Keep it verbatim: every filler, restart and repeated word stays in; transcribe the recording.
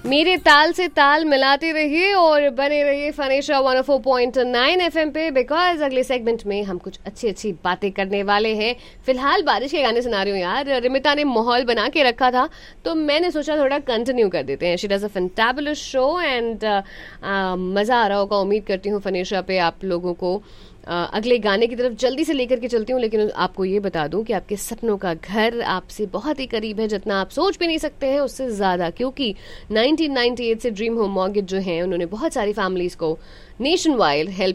मेरे ताल से ताल मिलाते रहिए और बने रहिए फनेशा one O four point nine FM पे, बिकॉज अगले सेगमेंट में हम कुछ अच्छी अच्छी बातें करने वाले हैं। फिलहाल बारिश के गाने सुना रही हूँ यार, रिमिता ने माहौल बना के रखा था तो मैंने सोचा थोड़ा कंटिन्यू कर देते हैं। She does a fantabulous show and मज़ा आ रहा होगा। उम्मीद करती हूँ फनेशा पे आप लोगों को। Uh, अगले गाने की तरफ जल्दी से लेकर के चलती हूँ, लेकिन आपको ये बता दूं कि आपके सपनों का घर आपसे बहुत ही करीब है, जितना आप सोच भी नहीं सकते हैं उससे ज़्यादा, क्योंकि नाइनटीन नाइंटी एट से ड्रीम होम मॉर्गेज जो है उन्होंने बहुत सारी फैमिलीज़ को नेशन वाइड हेल्प